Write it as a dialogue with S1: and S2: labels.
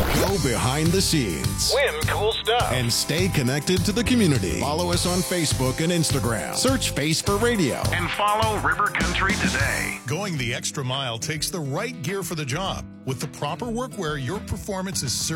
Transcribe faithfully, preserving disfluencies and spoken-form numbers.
S1: Go behind the scenes.
S2: Win cool stuff.
S1: And stay connected to the community. Follow us on Facebook and Instagram. Search Face for Radio.
S2: And follow River Country today.
S3: Going the extra mile takes the right gear for the job. With the proper workwear, your performance is certain.